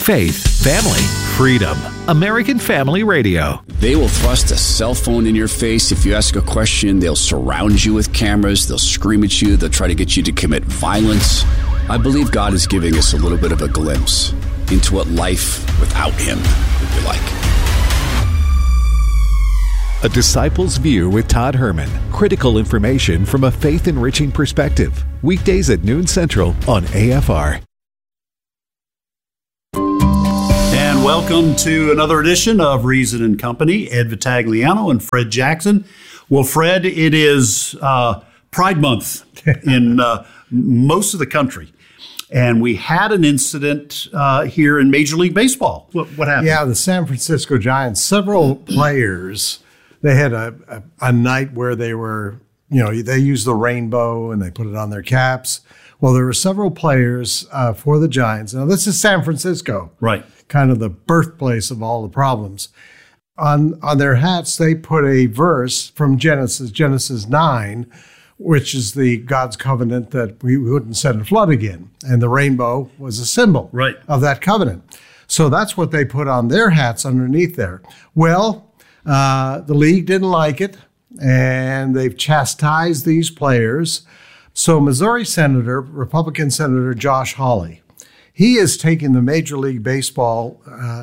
faith, family, freedom. American Family Radio. They will thrust a cell phone in your face. If you ask a question, they'll surround you with cameras. They'll scream at you. They'll try to get you to commit violence. I believe God is giving us a little bit of a glimpse into what life without Him would be like. A Disciple's View with Todd Herman. Critical information from a faith-enriching perspective. Weekdays at noon Central on AFR. And welcome to another edition of Reason and Company. Ed Vitagliano and Fred Jackson. Well, Fred, it is Pride Month in most of the country. And we had an incident here in Major League Baseball. What happened? Yeah, the San Francisco Giants, several players, they had a night where they were, they used the rainbow and they put it on their caps. Well, there were several players for the Giants. Now, this is San Francisco. Right. Kind of the birthplace of all the problems. On their hats, they put a verse from Genesis 9, which is the God's covenant that we wouldn't send a flood again. And the rainbow was a symbol of that covenant. So that's what they put on their hats underneath there. Well, the league didn't like it, and they've chastised these players. So Missouri Republican Senator Josh Hawley, he is taking the Major League Baseball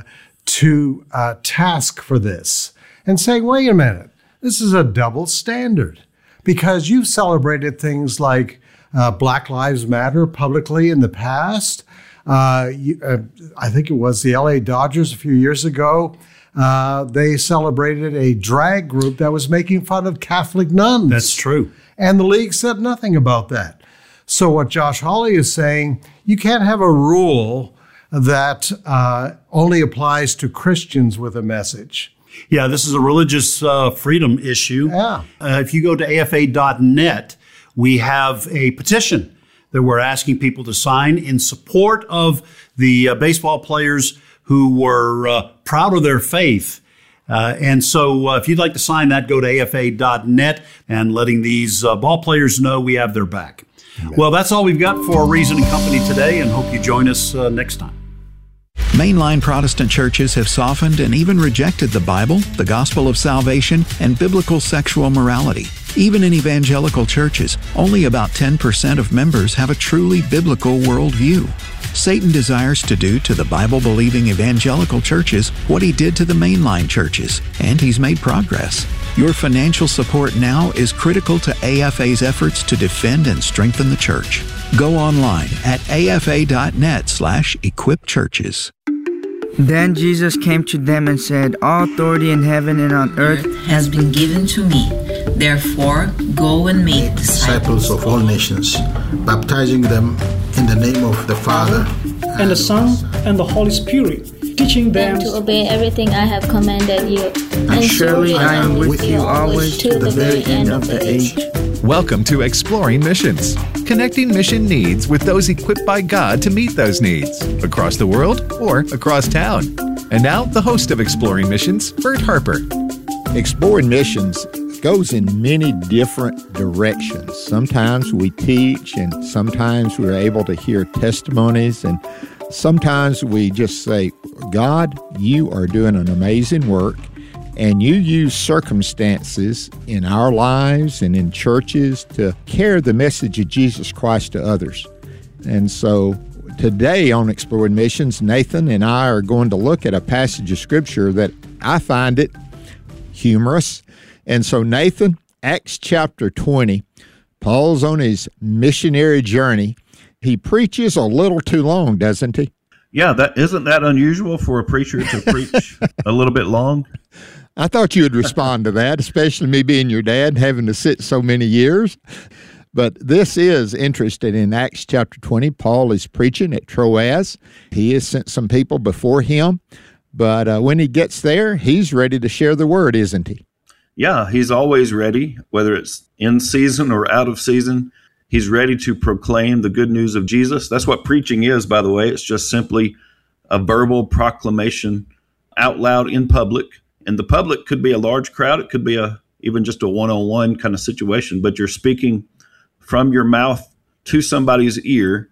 to task for this and saying, wait a minute, this is a double standard because you've celebrated things like Black Lives Matter publicly in the past. I think it was the LA Dodgers a few years ago. They celebrated a drag group that was making fun of Catholic nuns. That's true. And the league said nothing about that. So what Josh Hawley is saying, you can't have a rule that only applies to Christians with a message. Yeah, this is a religious freedom issue. Yeah. If you go to afa.net, we have a petition that we're asking people to sign in support of the baseball players who were proud of their faith. And so if you'd like to sign that, go to afa.net and letting these ball players know we have their back. Amen. Well, that's all we've got for Reason and Company today, and hope you join us next time. Mainline Protestant churches have softened and even rejected the Bible, the gospel of salvation, and biblical sexual morality. Even in evangelical churches, only about 10% of members have a truly biblical worldview. Satan desires to do to the Bible-believing evangelical churches what he did to the mainline churches, and he's made progress. Your financial support now is critical to AFA's efforts to defend and strengthen the church. Go online at afa.net/equipchurches. Then Jesus came to them and said, "All authority in heaven and on earth has been given to me. Therefore, go and make disciples of all nations, baptizing them in the name of the Father, and the Son, and the Holy Spirit, teaching them to obey everything I have commanded you. And surely I am with you always to the very end of the age." Welcome to Exploring Missions, connecting mission needs with those equipped by God to meet those needs, across the world or across town. And now, the host of Exploring Missions, Bert Harper. Exploring Missions goes in many different directions. Sometimes we teach, and sometimes we're able to hear testimonies, and sometimes we just say, God, you are doing an amazing work, and you use circumstances in our lives and in churches to carry the message of Jesus Christ to others. And so today on Exploring Missions, Nathan and I are going to look at a passage of Scripture that I find it humorous. And so, Nathan, Acts chapter 20, Paul's on his missionary journey. He preaches a little too long, doesn't he? Yeah, isn't that unusual for a preacher to preach a little bit long? I thought you would respond to that, especially me being your dad and having to sit so many years. But this is interesting. In Acts chapter 20, Paul is preaching at Troas. He has sent some people before him. But when he gets there, he's ready to share the word, isn't he? Yeah, he's always ready, whether it's in season or out of season. He's ready to proclaim the good news of Jesus. That's what preaching is, by the way. It's just simply a verbal proclamation out loud in public. And the public could be a large crowd. It could be even just a one-on-one kind of situation. But you're speaking from your mouth to somebody's ear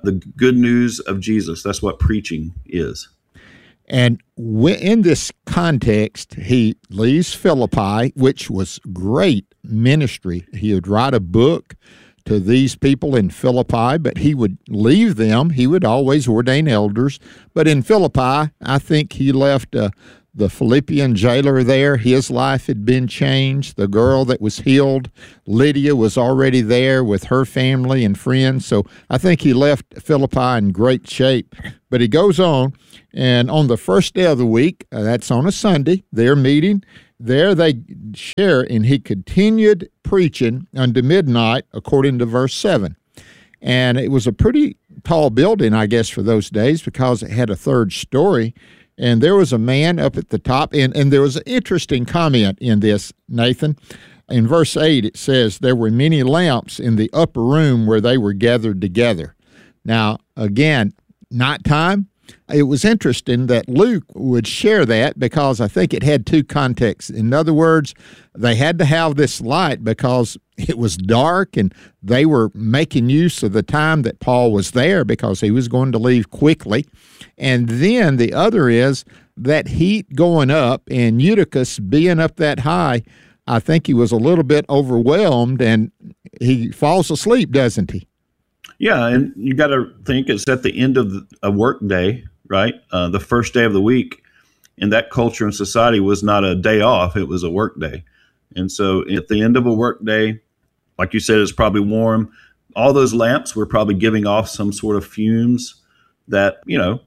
the good news of Jesus. That's what preaching is. And in this context, he leaves Philippi, which was great ministry. He would write a book to these people in Philippi, but he would leave them. He would always ordain elders. But in Philippi, I think he left the Philippian jailer there. His life had been changed. The girl that was healed, Lydia, was already there with her family and friends. So I think he left Philippi in great shape. But he goes on, and on the first day of the week, that's on a Sunday, they're meeting. There they share, and he continued preaching unto midnight, according to verse 7. And it was a pretty tall building, I guess, for those days, because it had a third story. And there was a man up at the top, and there was an interesting comment in this, Nathan. In verse 8, it says, there were many lamps in the upper room where they were gathered together. Now, again, nighttime. It was interesting that Luke would share that because I think it had two contexts. In other words, they had to have this light because it was dark and they were making use of the time that Paul was there because he was going to leave quickly. And then the other is that heat going up and Eutychus being up that high, I think he was a little bit overwhelmed and he falls asleep, doesn't he? Yeah, and you got to think it's at the end of a work day, right? The first day of the week. In that culture and society was not a day off, it was a work day. And so at the end of a work day, like you said, it's probably warm. All those lamps were probably giving off some sort of fumes that,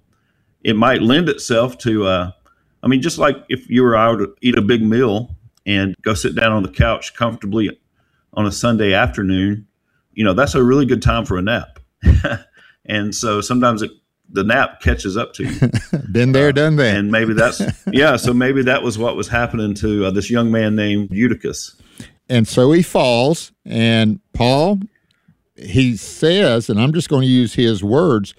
it might lend itself to, just like if you were out to eat a big meal and go sit down on the couch comfortably on a Sunday afternoon, that's a really good time for a nap. And so sometimes the nap catches up to you. Been there, done that. And maybe so maybe that was what was happening to this young man named Eutychus. And so he falls, and Paul, he says, and I'm just going to use his words,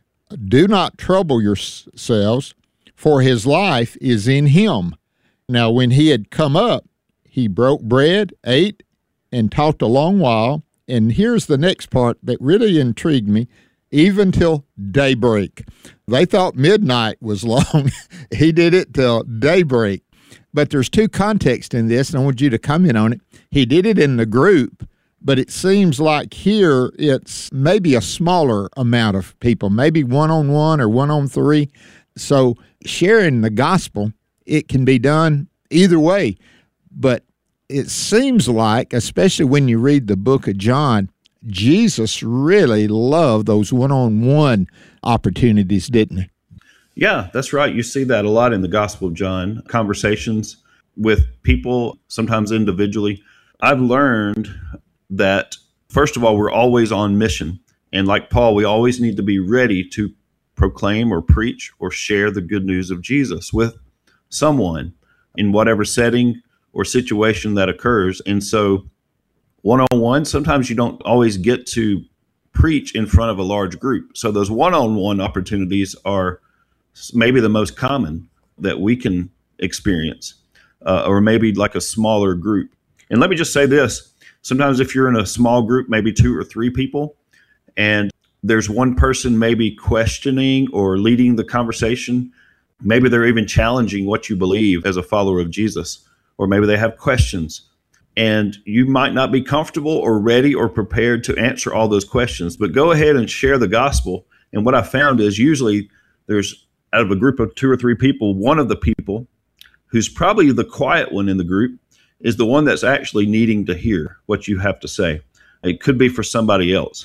do not trouble yourselves, for his life is in him. Now, when he had come up, he broke bread, ate, and talked a long while. And here's the next part that really intrigued me, even till daybreak. They thought midnight was long. He did it till daybreak. But there's two contexts in this, and I want you to comment on it. He did it in the group, but it seems like here it's maybe a smaller amount of people, maybe one-on-one or one-on-three. So sharing the gospel, it can be done either way. But it seems like, especially when you read the book of John, Jesus really loved those one-on-one opportunities, didn't he? Yeah, that's right. You see that a lot in the Gospel of John, conversations with people, sometimes individually. I've learned that, first of all, we're always on mission. And like Paul, we always need to be ready to proclaim or preach or share the good news of Jesus with someone in whatever setting or situation that occurs. And so one-on-one, sometimes you don't always get to preach in front of a large group. So those one-on-one opportunities are maybe the most common that we can experience, or maybe like a smaller group. And let me just say this. Sometimes if you're in a small group, maybe 2 or 3 people, and there's one person maybe questioning or leading the conversation, maybe they're even challenging what you believe as a follower of Jesus, or maybe they have questions. And you might not be comfortable or ready or prepared to answer all those questions, but go ahead and share the gospel. And what I found is usually there's, out of a group of 2 or 3 people, one of the people who's probably the quiet one in the group is the one that's actually needing to hear what you have to say. It could be for somebody else.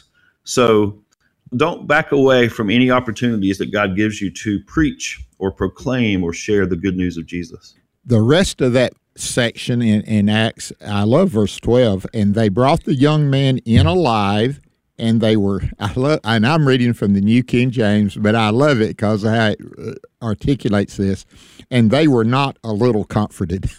So don't back away from any opportunities that God gives you to preach or proclaim or share the good news of Jesus. The rest of that section in Acts, I love verse 12, and they brought the young man in alive, and they were, and I'm reading from the New King James, but I love it because of how it articulates this, and they were not a little comforted.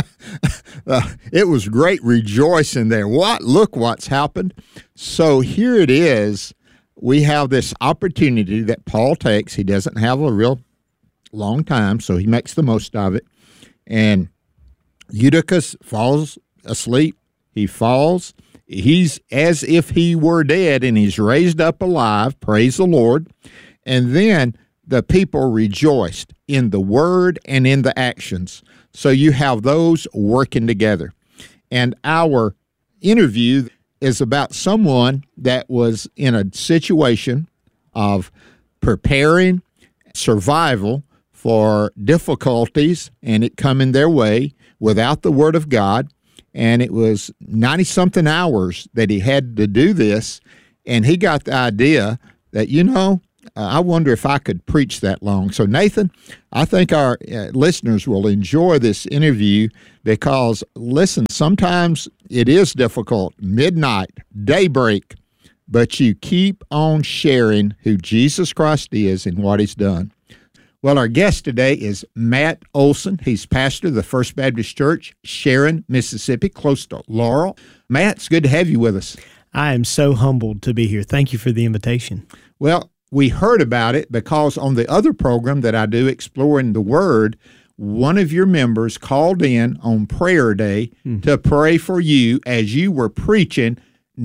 It was great rejoicing there. Look what's happened. So here it is. We have this opportunity that Paul takes. He doesn't have a real long time, so he makes the most of it. And Eutychus falls asleep. He falls, He's as if he were dead, and he's raised up alive. Praise the Lord. And then the people rejoiced in the word and in the actions. So you have those working together. And our interview is about someone that was in a situation of preparing survival for difficulties and it coming their way without the Word of God. And it was 90-something hours that he had to do this. And he got the idea that, I wonder if I could preach that long. So, Nathan, I think our listeners will enjoy this interview because, listen, sometimes it is difficult, midnight, daybreak, but you keep on sharing who Jesus Christ is and what he's done. Well, our guest today is Matt Olson. He's pastor of the First Baptist Church, Sharon, Mississippi, close to Laurel. Matt, it's good to have you with us. I am so humbled to be here. Thank you for the invitation. Well, we heard about it because on the other program that I do, Exploring the Word, one of your members called in on prayer day to pray for you as you were preaching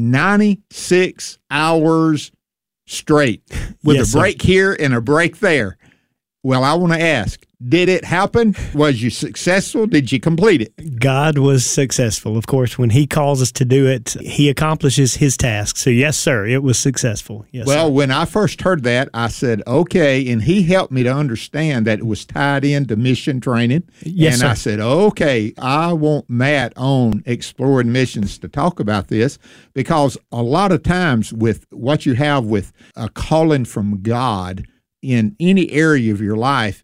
96 hours straight with a break here and a break there. Well, I want to ask, did it happen? Was you successful? Did you complete it? God was successful. Of course, when he calls us to do it, he accomplishes his task. So, yes, sir, it was successful. Yes, well, sir. When I first heard that, I said, okay, and he helped me to understand that it was tied into mission training. Yes, and sir. I said, okay, I want Matt on Exploring Missions to talk about this because a lot of times with what you have with a calling from God in any area of your life,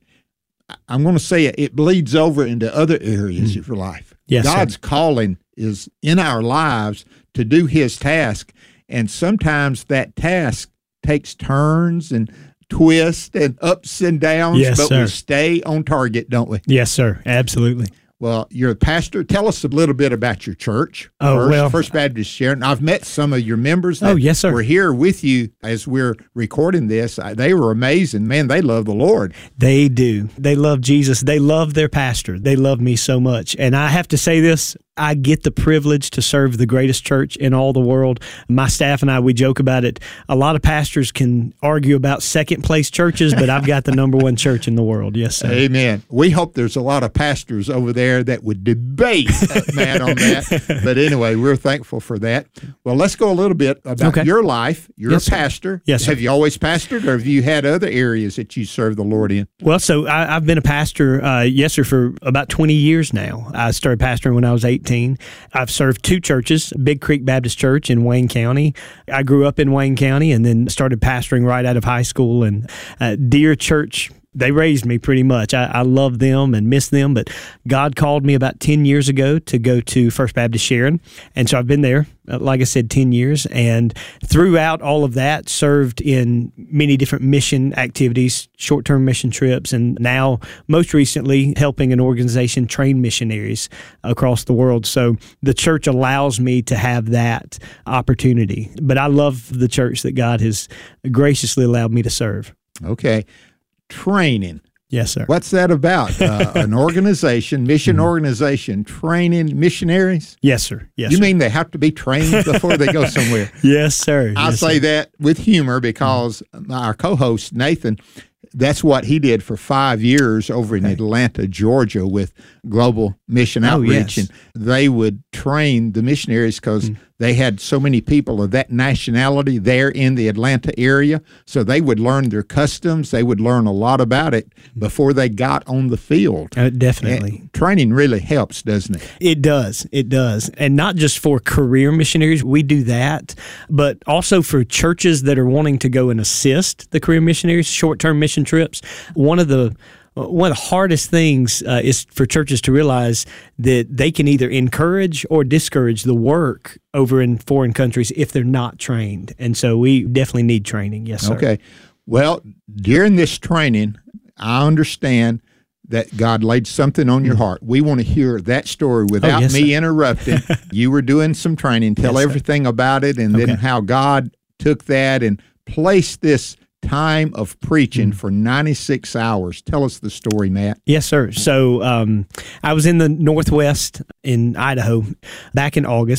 I'm going to say it bleeds over into other areas of your life. Yes, God's sir. calling is in our lives to do his task, and sometimes that task takes turns and twists and ups and downs, Yes, but sir. we stay on target, don't we? Yes, sir. Absolutely. Well, you're a pastor. Tell us a little bit about your church. First Baptist Sharon. I've met some of your members that yes, sir. were here with you as we're recording this. They were amazing. Man, they love the Lord. They do. They love Jesus. They love their pastor. They love me so much. And I have to say this, I get the privilege to serve the greatest church in all the world. My staff and I, we joke about it. A lot of pastors can argue about second-place churches, but I've got the number one church in the world. Yes, sir. Amen. We hope there's a lot of pastors over there that would debate Matt on that. But anyway, we're thankful for that. Well, let's go a little bit about your life. You're a pastor. Yes, sir. Have you always pastored, or have you had other areas that you serve the Lord in? Well, so I've been a pastor, yes, sir, for about 20 years now. I started pastoring when I was 18. I've served two churches, Big Creek Baptist Church in Wayne County. I grew up in Wayne County and then started pastoring right out of high school. And Deer Church, they raised me pretty much. I love them and miss them, but God called me about 10 years ago to go to First Baptist Sharon. And so I've been there, like I said, 10 years. And throughout all of that, served in many different mission activities, short-term mission trips, and now most recently helping an organization train missionaries across the world. So the church allows me to have that opportunity. But I love the church that God has graciously allowed me to serve. Okay. Training. Yes, sir. What's that about? An organization, mission organization, training missionaries? Yes, sir. Yes, You sir. mean they have to be trained before they go somewhere? Yes, sir. I say that with humor because our co-host, Nathan, that's what he did for 5 years over in Atlanta, Georgia with Global Mission Outreach. Yes. And they would train the missionaries because they had so many people of that nationality there in the Atlanta area. So they would learn their customs. They would learn a lot about it before they got on the field. Definitely. And training really helps, doesn't it? It does. It does. And not just for career missionaries, we do that, but also for churches that are wanting to go and assist the career missionaries, short-term mission trips. One of the hardest things is for churches to realize that they can either encourage or discourage the work over in foreign countries if they're not trained. And so we definitely need training. Yes, sir. Okay. Well, during this training, I understand that God laid something on your heart. We want to hear that story without yes, me sir. interrupting. You were doing some training. Tell Yes, sir. everything about it and then how God took that and placed this time of preaching for 96 hours. Tell us the story, Matt. Yes, sir. So I was in the Northwest in Idaho back in August.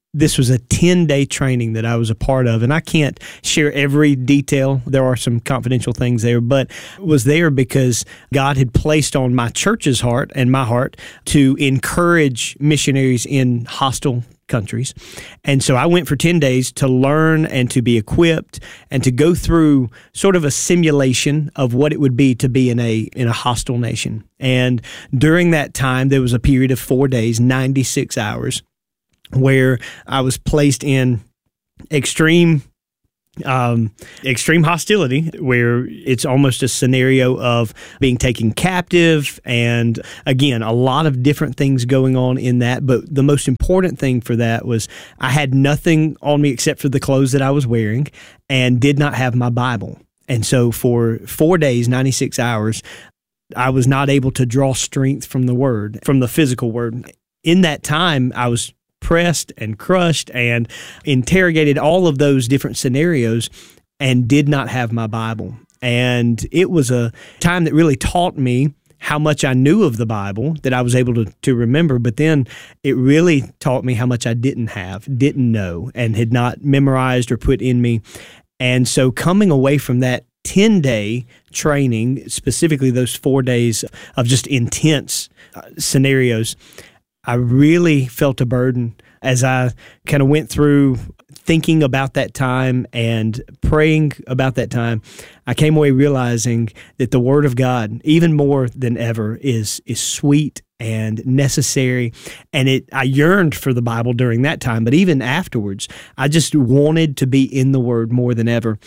this was a 10-day training that I was a part of, and I can't share every detail. There are some confidential things there, but was there because God had placed on my church's heart and my heart to encourage missionaries in hostile countries. And so I went for 10 days to learn and to be equipped and to go through sort of a simulation of what it would be to be in a hostile nation. And during that time, there was a period of 4 days, 96 hours, where I was placed in extreme hostility, where it's almost a scenario of being taken captive, and again, a lot of different things going on in that. But the most important thing for that was I had nothing on me except for the clothes that I was wearing, and did not have my Bible. And so for 4 days, 96 hours, I was not able to draw strength from the Word, from the physical Word. In that time, I was pressed and crushed and interrogated all of those different scenarios and did not have my Bible. And it was a time that really taught me how much I knew of the Bible, that I was able to remember, but then it really taught me how much I didn't know, and had not memorized or put in me. And so coming away from that 10-day training, specifically those 4 days of just intense scenarios, I really felt a burden as I kind of went through thinking about that time and praying about that time. I came away realizing that the Word of God, even more than ever, is sweet and necessary. And I yearned for the Bible during that time, but even afterwards, I just wanted to be in the Word more than ever.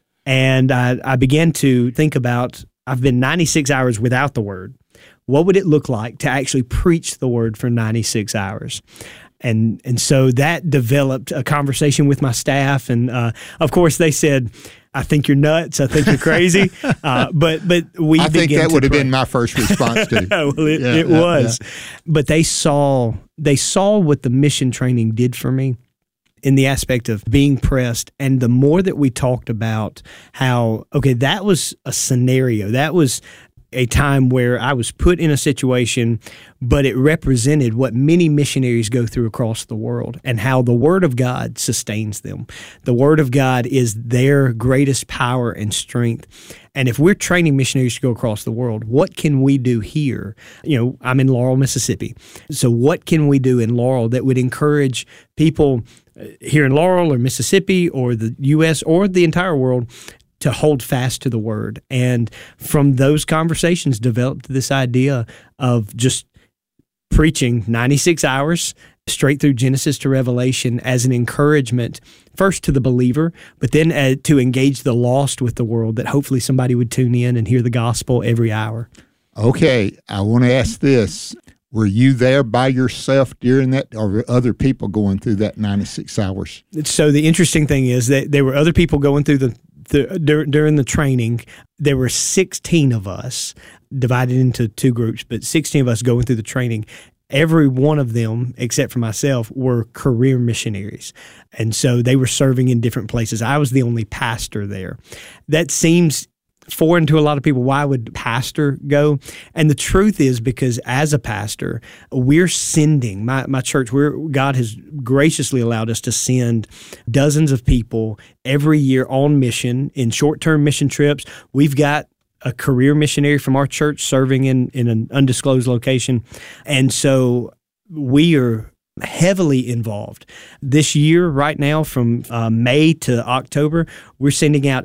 And I began to think about, I've been 96 hours without the Word. What would it look like to actually preach the Word for 96 hours? And so that developed a conversation with my staff. And of course, they said, I think you're nuts. I think you're crazy. But we I think that would have been my first response to it. Well, it was. Yeah. But they saw what the mission training did for me in the aspect of being pressed. And the more that we talked about how, okay, that was a scenario. That was a time where I was put in a situation, but it represented what many missionaries go through across the world, and how the Word of God sustains them. The Word of God is their greatest power and strength. And if we're training missionaries to go across the world, what can we do here? I'm in Laurel, Mississippi. So what can we do in Laurel that would encourage people here in Laurel or Mississippi or the U.S. or the entire world to hold fast to the Word? And from those conversations developed this idea of just preaching 96 hours straight through Genesis to Revelation as an encouragement, first to the believer, but then to engage the lost with the world, that hopefully somebody would tune in and hear the gospel every hour. Okay, I want to ask this. Were you there by yourself during that, or were other people going through that 96 hours? So the interesting thing is that there were other people going through during the training. There were 16 of us divided into two groups, but 16 of us going through the training. Every one of them, except for myself, were career missionaries. And so they were serving in different places. I was the only pastor there. That seems foreign to a lot of people. Why would pastor go? And the truth is, because as a pastor, we're sending, my church, God has graciously allowed us to send dozens of people every year on mission, in short-term mission trips. We've got a career missionary from our church serving in an undisclosed location. And so we are heavily involved. This year, right now, from May to October, we're sending out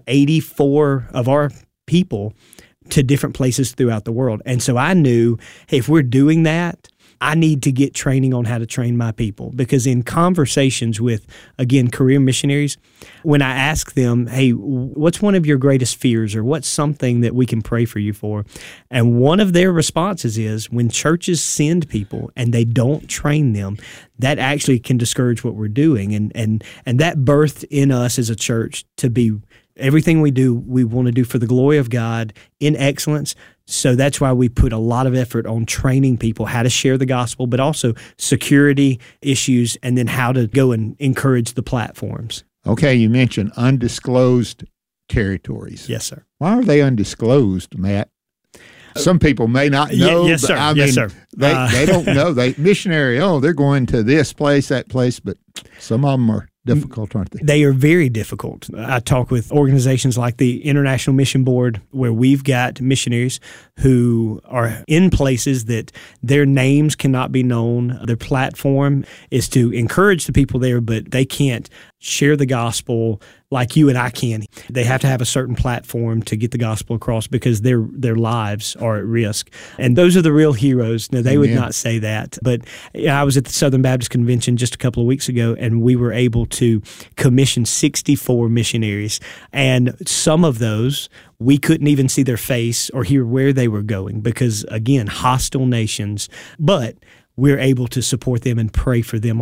84 of our people to different places throughout the world. And so I knew, hey, if we're doing that, I need to get training on how to train my people. Because in conversations with, again, career missionaries, when I ask them, hey, what's one of your greatest fears, or what's something that we can pray for you for? And one of their responses is, when churches send people and they don't train them, that actually can discourage what we're doing. And that birthed in us as a church to be everything we do, we want to do for the glory of God in excellence. So that's why we put a lot of effort on training people how to share the gospel, but also security issues, and then how to go and encourage the platforms. Okay, you mentioned undisclosed territories. Yes, sir. Why are they undisclosed, Matt? Some people may not know. Yes, sir. They don't know. They missionary, they're going to this place, that place, but Some of them are difficult, aren't they? They are very difficult. I talk with organizations like the International Mission Board, where we've got missionaries who are in places that their names cannot be known. Their platform is to encourage the people there, but they can't share the gospel like you and I can. They have to have a certain platform to get the gospel across because their lives are at risk. And those are the real heroes. Now, they would not say that. But I was at the Southern Baptist Convention just a couple of weeks ago, and we were able to commission 64 missionaries. And some of those, we couldn't even see their face or hear where they were going because, again, hostile nations. But we're able to support them and pray for them.